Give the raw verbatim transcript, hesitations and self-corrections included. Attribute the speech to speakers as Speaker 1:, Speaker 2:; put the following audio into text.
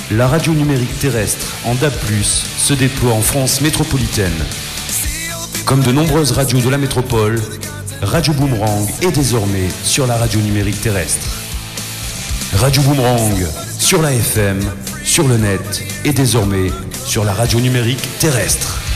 Speaker 1: la radio numérique terrestre en D A B plus, se déploie en France métropolitaine. Comme de nombreuses radios de la métropole, Radio Boomerang est désormais sur la radio numérique terrestre. Radio Boomerang, sur la F M, sur le net et désormais sur la radio numérique terrestre.